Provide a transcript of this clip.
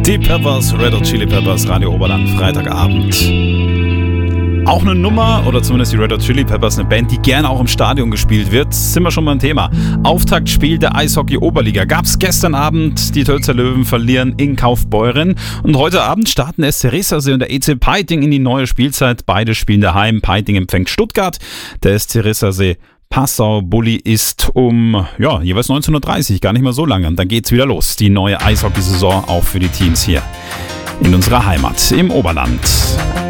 Die Peppers, Red Hot Chili Peppers, Radio Oberland, Freitagabend. Auch eine Nummer, oder zumindest die Red Hot Chili Peppers, eine Band, die gerne auch im Stadion gespielt wird, sind wir schon mal ein Thema. Auftaktspiel der Eishockey-Oberliga gab's gestern Abend. Die Tölzer Löwen verlieren in Kaufbeuren. Und heute Abend starten SC Riestersee und der EC Peiting in die neue Spielzeit. Beide spielen daheim. Peiting empfängt Stuttgart. Der SC Riestersee Passau Bulli ist um jeweils 19:30 Uhr, gar nicht mal so lange. Und dann geht's wieder los. Die neue Eishockeysaison auch für die Teams hier in unserer Heimat im Oberland.